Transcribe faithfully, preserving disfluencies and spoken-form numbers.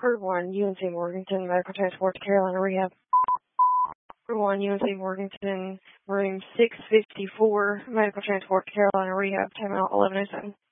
Crew one, U N C Morganton, medical transport to Carolina Rehab. Crew one, U N C Morganton, room six fifty-four, medical transport to Carolina Rehab, time out eleven oh seven.